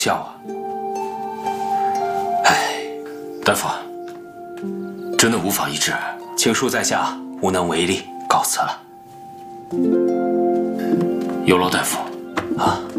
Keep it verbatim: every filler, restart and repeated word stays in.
叫啊！哎，大夫，真的无法医治，请恕在下无能为力，告辞了。有劳大夫。